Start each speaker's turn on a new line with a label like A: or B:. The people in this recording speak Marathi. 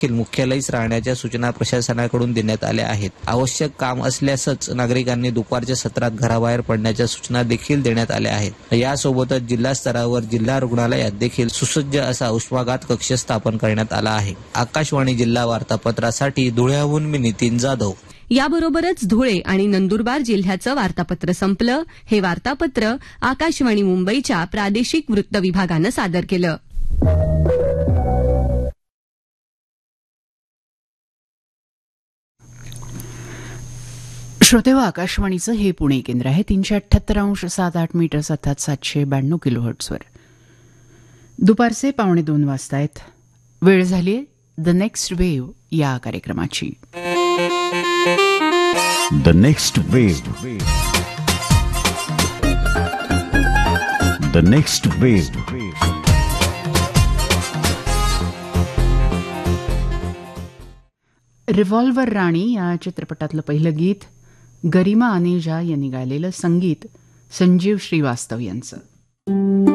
A: मुख्यालयीच राहण्याच्या सूचना प्रशासनाकडून देण्यात आल्या आहेत. आवश्यक काम असल्यासच नागरिकांनी दुपारच्या सत्रात घराबाहेर पडण्याच्या सूचना देखील देण्यात आल्या आहेत. यासोबतच जिल्हा स्तरावर जिल्हा रुग्णालयात देखील सुसज्ज असा उष्माघात कक्ष स्थापन करण्यात आला आहे. आकाशवाणी जिल्हा वार्तापत्रासाठी धुळ्याहून मी नितीन जाधव.
B: याबरोबरच धुळे आणि नंदुरबार जिल्ह्याचं वार्तापत्र संपलं. हे वार्तापत्र आकाशवाणी मुंबईच्या प्रादेशिक वृत्त विभागानं सादर केलं.
C: श्रोते, आकाशवाणीचं हे पुणे केंद्र आहे. 378.78 मीटर्स अर्थात 792 किलोहर्ट्झवर. दुपारचे 1:45 वाजता आहेत. वेळ झाली द नेक्स्ट वेव्ह या कार्यक्रमाची.
D: The next wave. The next wave.
C: Revolver राणी या चित्रपटातलं पहिलं गीत गरिमा अनेजा यांनी गायलेलं, संगीत संजीव श्रीवास्तव यांचं.